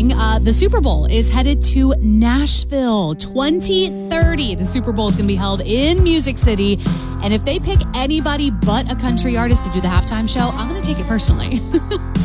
thing. The Super Bowl is headed to Nashville 2030. The Super Bowl is going to be held in Music City. And if they pick anybody but a country artist to do the halftime show, I'm going to take it personally.